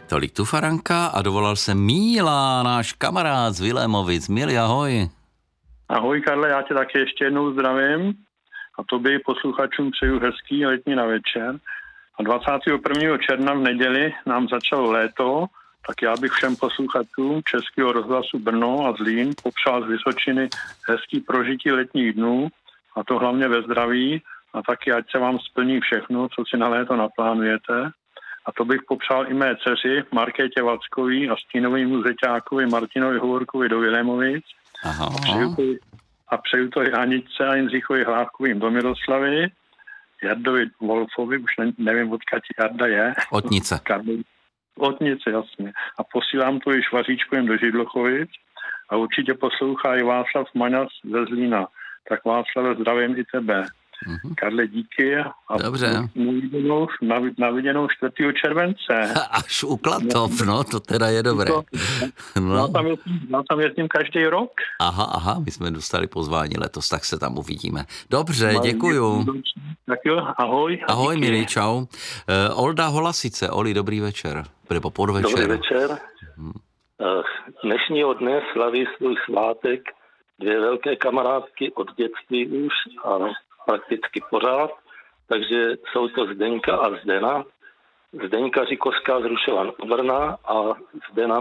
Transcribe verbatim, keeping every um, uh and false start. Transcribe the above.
Tolik tu Faranka a dovolal se Míla, náš kamarád z Vilémovic. Míli, ahoj. Ahoj Karle, já tě taky ještě jednou zdravím a tobě posluchačům přeju hezký letní na večer. A dvacátého prvního června v neděli nám začalo léto, tak já bych všem posluchačům Českého rozhlasu Brno a Zlín popřál z Vysočiny hezký prožití letních dnů, a to hlavně ve zdraví, a taky ať se vám splní všechno, co si na léto naplánujete. A to bych popřál i mé dceři Markétě Vackový a stínovému zeťákovi Martinovi Hovorkovi do Vilémovic. Aha. A přeju to, a přeju to i Aničce a Jindřichovi Hlávkovým do Miroslavi, Jardovi Wolfovi, už ne, nevím, odkud Jarda je. Otnice. Otnice, jasně. A posílám to i Švaříčkovým do Židlochovic a určitě poslouchá i Václav Maňas ze Zlína. Tak Václave, zdravím i tebe. Mm-hmm. Karle, díky. A dobře. Na, na viděnou čtvrtého července. Až u Klatov, no, to teda je dobré. No. Já, tam jezdím, já tam jezdím každý rok. Aha, aha, my jsme dostali pozvání letos, tak se tam uvidíme. Dobře, děkuju. Tak jo, ahoj. Ahoj, milí, čau. Uh, Olda Holasice, Oli, dobrý večer. Nebo podvečer. Dobrý večer. Hmm. Dnešního dne slaví svůj svátek dvě velké kamarádky od dětství už a prakticky pořád, takže jsou to Zdeňka a Zdena. Zdeňka Říkovská z Rušovan u Brna a Zdena